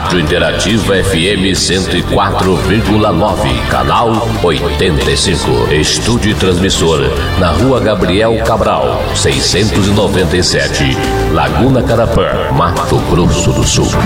Rádio Interativa FM 104,9, canal 85. Estúdio transmissor na Rua Gabriel Cabral, 697, Laguna Carapã, Mato Grosso do Sul.